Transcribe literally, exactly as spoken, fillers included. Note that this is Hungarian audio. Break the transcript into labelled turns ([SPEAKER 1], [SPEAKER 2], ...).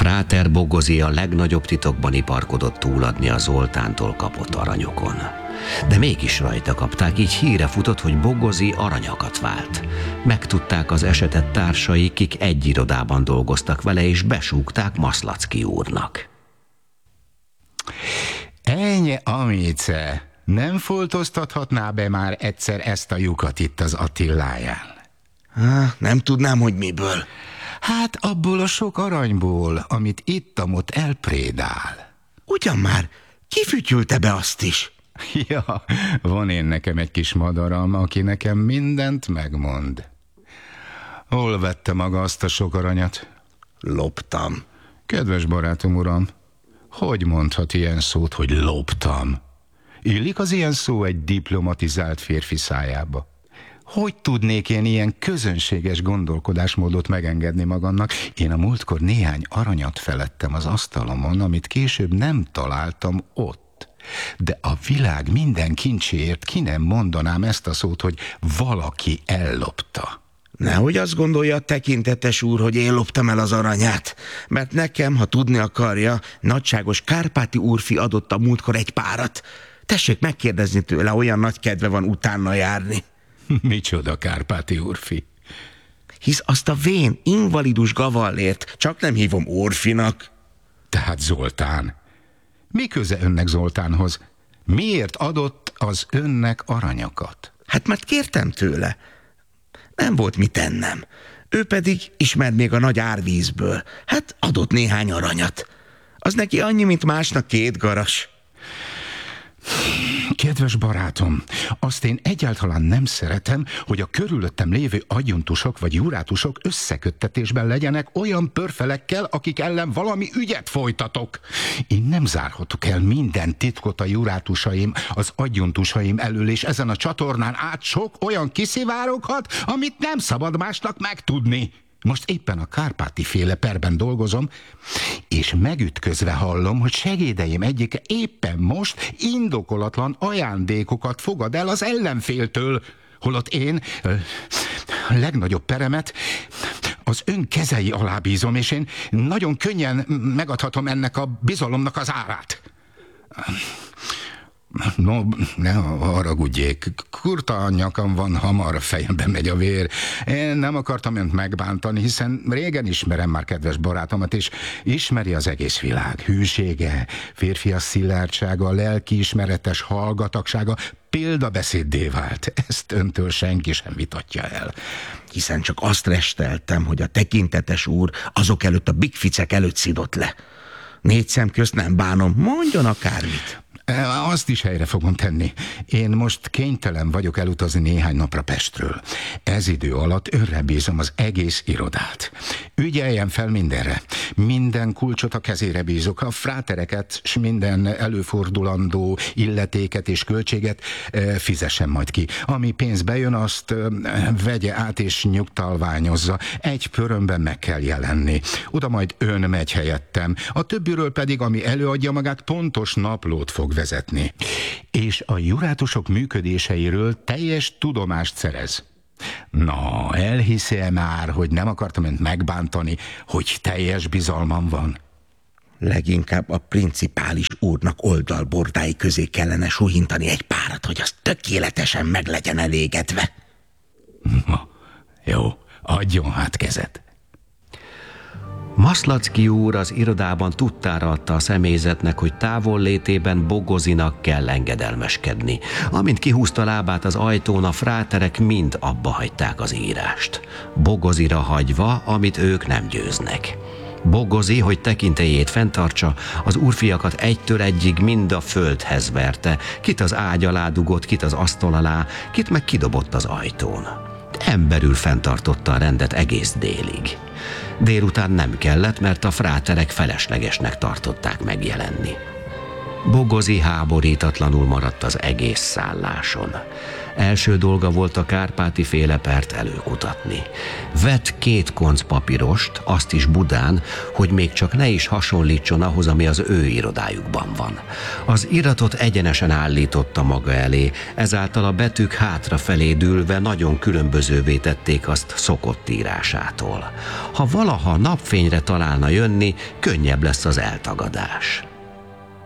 [SPEAKER 1] Fráter Bogozi a legnagyobb titokban iparkodott túladni a Zoltántól kapott aranyokon. De mégis rajta kapták, így híre futott, hogy Bogozi aranyakat vált. Megtudták az esetet társai, kik egy irodában dolgoztak vele, és besúgták Maszlacki úrnak.
[SPEAKER 2] Ennyi, Amice, nem foltoztathatná be már egyszer ezt a lyukat itt az Attiláján?
[SPEAKER 3] Há, nem tudnám, hogy miből.
[SPEAKER 2] Hát abból a sok aranyból, amit itt-amott elprédál.
[SPEAKER 3] Ugyan már, kifütyülte be azt is?
[SPEAKER 2] Ja, van én nekem egy kis madaram, aki nekem mindent megmond. Hol vette maga azt a sok aranyat?
[SPEAKER 3] Loptam.
[SPEAKER 2] Kedves barátom uram, hogy mondhat ilyen szót, hogy loptam? Illik az ilyen szó egy diplomatizált férfi szájába? Hogy tudnék én ilyen közönséges gondolkodásmódot megengedni magamnak? Én a múltkor néhány aranyat felettem az asztalomon, amit később nem találtam ott. De a világ minden kincséért ki nem mondanám ezt a szót, hogy valaki ellopta.
[SPEAKER 3] Nehogy azt gondolja a tekintetes úr, hogy én loptam el az aranyát, mert nekem, ha tudni akarja, nagyságos Kárpáti úrfi adott a múltkor egy párat. Tessék megkérdezni tőle, olyan nagy kedve van utána járni.
[SPEAKER 2] Micsoda Kárpáti úrfi?
[SPEAKER 3] Hisz azt a vén, invalidus gavallért csak nem hívom úrfinak.
[SPEAKER 2] Tehát Zoltán. Mi köze önnek Zoltánhoz? Miért adott az önnek aranyakat?
[SPEAKER 3] Hát mert kértem tőle. Nem volt mit tennem. Ő pedig ismer még a nagy árvízből. Hát adott néhány aranyat. Az neki annyi, mint másnak két garas.
[SPEAKER 2] Kedves barátom, azt én egyáltalán nem szeretem, hogy a körülöttem lévő adjuntusok vagy jurátusok összeköttetésben legyenek olyan pörfelekkel, akik ellen valami ügyet folytatok. Én nem zárhatok el minden titkot a jurátusaim, az adjuntusaim elől, és ezen a csatornán át sok olyan kiszivároghat, amit nem szabad másnak megtudni. Most éppen a Kárpáti féle perben dolgozom, és megütközve hallom, hogy segédeim egyike éppen most indokolatlan ajándékokat fogad el az ellenféltől, holott én a legnagyobb peremet az ön kezei alá bízom, és én nagyon könnyen megadhatom ennek a bizalomnak az árát. No, ne haragudjék, kurta a nyakam van, hamar a fejembe megy a vér. Én nem akartam önt megbántani, hiszen régen ismerem már kedves barátomat, és ismeri az egész világ. Hűsége, férfias szilárdsága, lelkiismeretes hallgatagsága példabeszéddé vált. Ezt öntől senki sem vitatja el.
[SPEAKER 3] Hiszen csak azt resteltem, hogy a tekintetes úr azok előtt a bigficek előtt szidott le. Négy szem közt nem bánom, mondjon akármit.
[SPEAKER 2] Azt is helyre fogom tenni. Én most kénytelen vagyok elutazni néhány napra Pestről. Ez idő alatt önre bízom az egész irodát. Ügyeljen fel mindenre. Minden kulcsot a kezére bízok, a frátereket, s minden előfordulandó illetéket és költséget e, fizessen majd ki. Ami pénz bejön, azt e, vegye át és nyugtalványozza. Egy pörömben meg kell jelenni. Oda majd ön megy helyettem. A többiről pedig, ami előadja magát, pontos naplót fog vezetni. És a jurátusok működéseiről teljes tudomást szerez. Na, elhiszi-e már, hogy nem akartam önt megbántani, hogy teljes bizalmam van?
[SPEAKER 3] Leginkább a principális úrnak oldalbordái közé kellene suhintani egy párat, hogy az tökéletesen meg legyen elégedve.
[SPEAKER 2] Na, jó, adjon hát kezet.
[SPEAKER 1] Maszlacki úr az irodában tudtára adta a személyzetnek, hogy távollétében Bogozinak kell engedelmeskedni. Amint kihúzta lábát az ajtón, a fráterek mind abba hagyták az írást. Bogozira hagyva, amit ők nem győznek. Bogozi, hogy tekintélyét fenntartsa, az úrfiakat egytől egyig mind a földhez verte, kit az ágy alá dugott, kit az asztal alá, kit meg kidobott az ajtón. Emberül fenntartotta a rendet egész délig. Délután nem kellett, mert a fráterek feleslegesnek tartották megjelenni. Bogozi háborítatlanul maradt az egész szálláson. Első dolga volt a kárpáti féle pert előkutatni. Vett két konc papírost, azt is Budán, hogy még csak ne is hasonlítson ahhoz, ami az ő irodájukban van. Az iratot egyenesen állította maga elé, ezáltal a betűk hátrafelé dűlve nagyon különbözővé tették azt szokott írásától. Ha valaha napfényre találna jönni, könnyebb lesz az eltagadás.